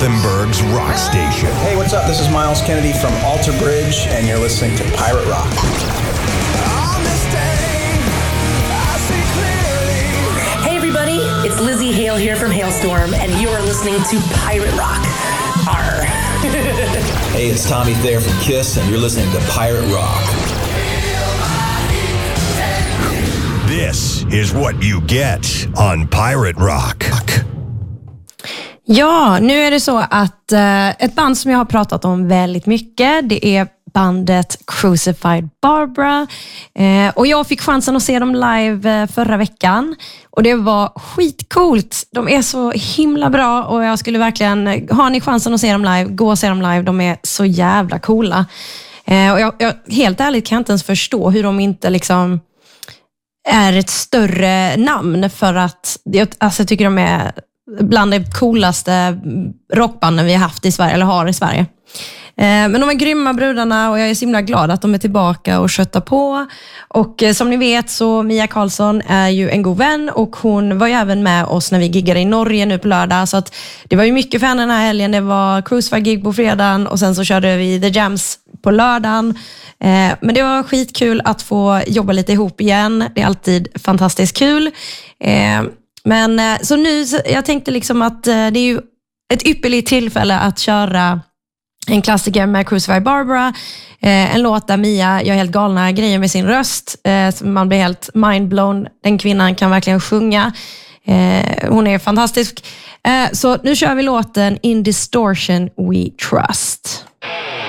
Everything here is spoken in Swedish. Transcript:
Gothenburg's rock station. Hey, what's up? This is Miles Kennedy from Alter Bridge, and you're listening to Pirate Rock. Hey everybody, it's Lizzie Hale here from Hailstorm, and you're listening to Pirate Rock. Arr. Hey, it's Tommy Thayer from Kiss, and you're listening to Pirate Rock. This is what you get on Pirate Rock. Ja, nu är det så att ett band som jag har pratat om väldigt mycket, det är bandet Crucified Barbara. Och jag fick chansen att se dem live förra veckan. Och det var skitcoolt. De är så himla bra och jag skulle verkligen, har ni chansen att se dem live, gå och se dem live. De är så jävla coola. Och jag helt ärligt kan inte ens förstå hur de inte liksom är ett större namn, för att jag tycker de är bland de coolaste rockbanden vi har haft i Sverige, eller har i Sverige. Men de är grymma brudarna och jag är så himla glad att de är tillbaka och köttar på. Och som ni vet så Mia Karlsson är ju en god vän och hon var ju även med oss när vi giggade i Norge nu på lördag. Så att det var ju mycket för henne den här helgen. Det var Crucified-gig på fredagen och sen så körde vi The Jams på lördagen. Men det var skitkul att få jobba lite ihop igen. Det är alltid fantastiskt kul. Men så nu, jag tänkte liksom att det är ju ett ypperligt tillfälle att köra en klassiker med Crucified Barbara. En låt där Mia gör helt galna grejer med sin röst. Så man blir helt mindblown. Den kvinnan kan verkligen sjunga. Hon är fantastisk. Så nu kör vi låten In Distortion We Trust.